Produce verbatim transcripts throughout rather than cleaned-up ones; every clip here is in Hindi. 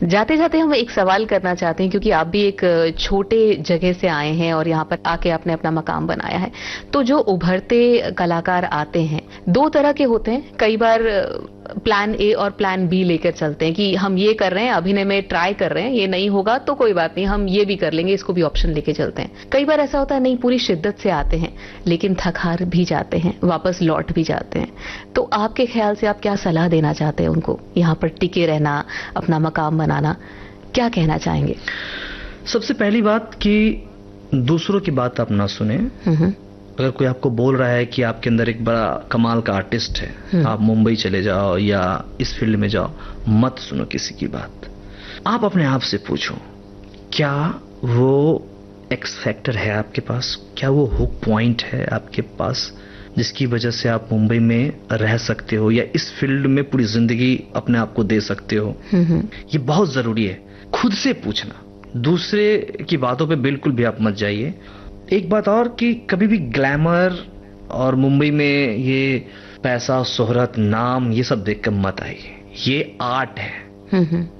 जाते जाते हम एक सवाल करना चाहते हैं, क्योंकि आप भी एक छोटे जगह से आए हैं और यहाँ पर आके आपने अपना मकाम बनाया है। तो जो उभरते कलाकार आते हैं, दो तरह के होते हैं। कई बार प्लान ए और प्लान बी लेकर चलते हैं कि हम ये कर रहे हैं, अभिनय में ट्राई कर रहे हैं, ये नहीं होगा तो कोई बात नहीं, हम ये भी कर लेंगे, इसको भी ऑप्शन लेके चलते हैं। कई बार ऐसा होता है नहीं, पूरी शिद्दत से आते हैं लेकिन थक हार भी जाते हैं, वापस लौट भी जाते हैं। तो आपके ख्याल से आप क्या सलाह देना चाहते हैं उनको, यहाँ पर टिके रहना, अपना मकाम बनाना, क्या कहना चाहेंगे? सबसे पहली बात कि दूसरों की बात आप ना सुने। अगर कोई आपको बोल रहा है कि आपके अंदर एक बड़ा कमाल का आर्टिस्ट है, आप मुंबई चले जाओ या इस फील्ड में जाओ, मत सुनो किसी की बात। आप अपने आप से पूछो, क्या वो एक्स फैक्टर है आपके पास? क्या वो हुक पॉइंट है आपके पास जिसकी वजह से आप मुंबई में रह सकते हो या इस फील्ड में पूरी जिंदगी अपने आप को दे सकते हो? ये बहुत जरूरी है। खुद से पूछना, दूसरे की बातों पे बिल्कुल भी आप मत जाइए। एक बात और कि कभी भी ग्लैमर और मुंबई में ये पैसा, शोहरत, नाम, ये सब देखकर मत आइए। ये आर्ट है।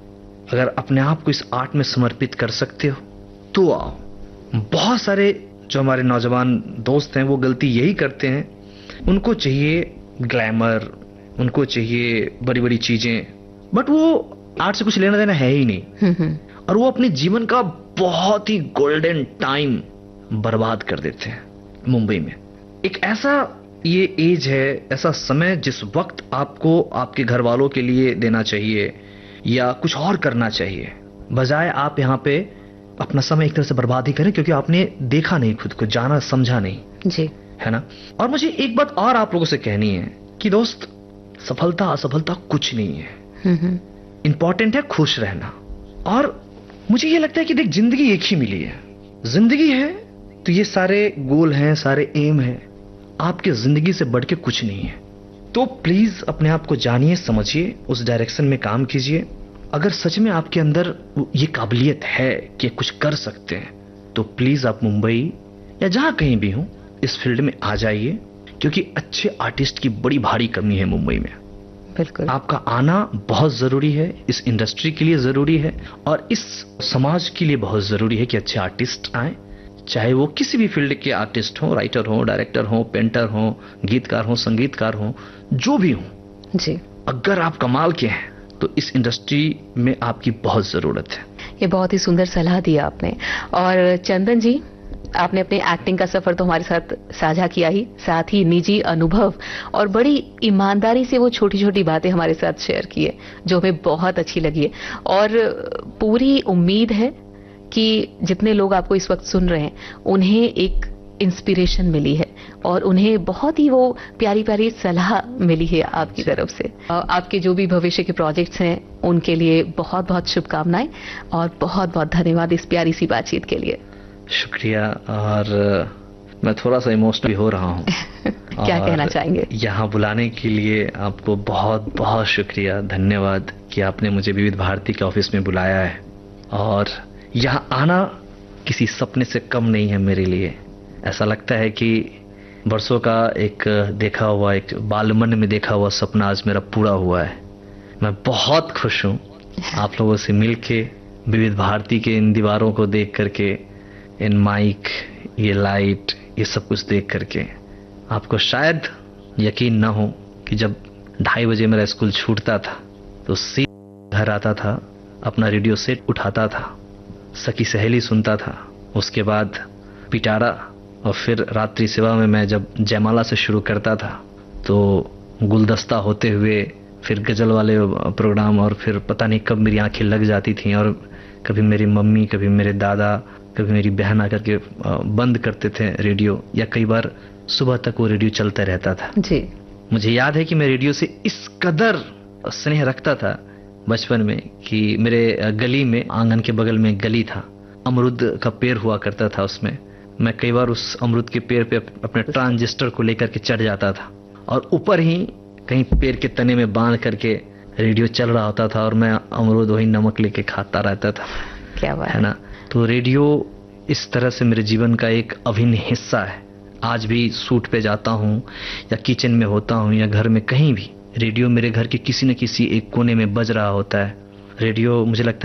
अगर अपने आप को इस आर्ट में समर्पित कर सकते हो तो आओ। बहुत सारे जो हमारे नौजवान दोस्त हैं वो गलती यही करते हैं, उनको चाहिए ग्लैमर, उनको चाहिए बड़ी बड़ी चीजें, बट वो आर्ट से कुछ लेना देना है ही नहीं, और वो अपने जीवन का बहुत ही गोल्डन टाइम बर्बाद कर देते हैं मुंबई में। एक ऐसा ये एज है, ऐसा समय जिस वक्त आपको आपके घर वालों के लिए देना चाहिए या कुछ और करना चाहिए, बजाय आप यहाँ पे अपना समय एक तरह से बर्बाद ही करें, क्योंकि आपने देखा नहीं, खुद को जाना समझा नहीं जी, है ना। और मुझे एक बात और आप लोगों से कहनी है कि दोस्त, सफलता असफलता कुछ नहीं है, इंपॉर्टेंट है खुश रहना। और मुझे ये लगता है कि देख, जिंदगी एक ही मिली है, जिंदगी है तो ये सारे गोल हैं, सारे एम हैं, आपके जिंदगी से बढ़ के कुछ नहीं है। तो प्लीज अपने आप को जानिए, समझिए, उस डायरेक्शन में काम कीजिए। अगर सच में आपके अंदर ये काबिलियत है कि कुछ कर सकते हैं, तो प्लीज आप मुंबई या जहां कहीं भी हो इस फील्ड में आ जाइए, क्योंकि अच्छे आर्टिस्ट की बड़ी भारी कमी है मुंबई में। बिल्कुल, आपका आना बहुत जरूरी है, इस इंडस्ट्री के लिए जरूरी है और इस समाज के लिए बहुत जरूरी है कि अच्छे आर्टिस्ट आए, चाहे वो किसी भी फील्ड के आर्टिस्ट हो, राइटर हो, डायरेक्टर हो, पेंटर हो, गीतकार हो, संगीतकार हो, जो भी हो जी। अगर आप कमाल के हैं तो इस इंडस्ट्री में आपकी बहुत जरूरत है। ये बहुत ही सुंदर सलाह दी आपने। और चंदन जी, आपने अपने एक्टिंग का सफर तो हमारे साथ साझा किया ही, साथ ही निजी अनुभव और बड़ी ईमानदारी से वो छोटी छोटी बातें हमारे साथ शेयर की है, जो हमें बहुत अच्छी लगी है। और पूरी उम्मीद है कि जितने लोग आपको इस वक्त सुन रहे हैं, उन्हें एक इंस्पिरेशन मिली है और उन्हें बहुत ही वो प्यारी प्यारी सलाह मिली है आपकी तरफ से। आपके जो भी भविष्य के प्रोजेक्ट्स हैं, उनके लिए बहुत बहुत शुभकामनाएं और बहुत बहुत धन्यवाद इस प्यारी सी बातचीत के लिए। शुक्रिया। और मैं थोड़ा सा इमोशनल हो रहा हूँ। क्या कहना चाहेंगे? यहाँ बुलाने के लिए आपको बहुत बहुत शुक्रिया, धन्यवाद कि आपने मुझे विविध भारती के ऑफिस में बुलाया है। और यहाँ आना किसी सपने से कम नहीं है मेरे लिए। ऐसा लगता है कि बरसों का एक देखा हुआ, एक बालमन में देखा हुआ सपना आज मेरा पूरा हुआ है। मैं बहुत खुश हूँ आप लोगों से मिलके, विविध भारती के इन दीवारों को देख करके, इन माइक, ये लाइट, ये सब कुछ देख करके। आपको शायद यकीन ना हो कि जब ढाई बजे मेरा स्कूल छूटता था तो सीधे घर आता था, अपना रेडियो सेट उठाता था, सखी सहेली सुनता था, उसके बाद पिटारा, और फिर रात्रि सेवा में मैं जब जयमाला से शुरू करता था तो गुलदस्ता होते हुए फिर गजल वाले प्रोग्राम, और फिर पता नहीं कब मेरी आंखें लग जाती थी और कभी मेरी मम्मी, कभी मेरे दादा, कभी मेरी बहन आकर के बंद करते थे रेडियो, या कई बार सुबह तक वो रेडियो चलता रहता था जी। मुझे याद है कि मैं रेडियो से इस कदर स्नेह रखता था बचपन में कि मेरे गली में, आंगन के बगल में गली था, अमरूद का पेड़ हुआ करता था, उसमें मैं कई बार उस अमरूद के पेड़ पे अपने ट्रांजिस्टर को लेकर के चढ़ जाता था और ऊपर ही कहीं पेड़ के तने में बांध करके रेडियो चल रहा होता था और मैं अमरूद वही नमक लेके खाता रहता था। क्या बात है ना। तो रेडियो इस तरह से मेरे जीवन का एक अभिन्न हिस्सा है। आज भी शूट पे जाता हूँ या किचन में होता हूँ या घर में, कहीं भी रेडियो मेरे घर के किसी न किसी एक कोने में बज रहा होता है। रेडियो मुझे लगता है